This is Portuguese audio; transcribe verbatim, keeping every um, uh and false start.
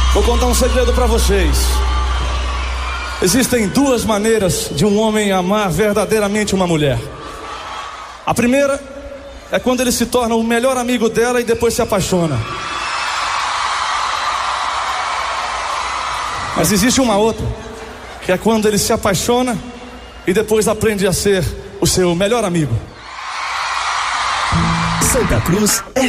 Vou contar um segredo para vocês. Existem duas maneiras de um homem amar verdadeiramente uma mulher. A primeira é quando ele se torna o melhor amigo dela e depois se apaixona. Mas existe uma outra, que é quando ele se apaixona e depois aprende a ser o seu melhor amigo. Santa Cruz F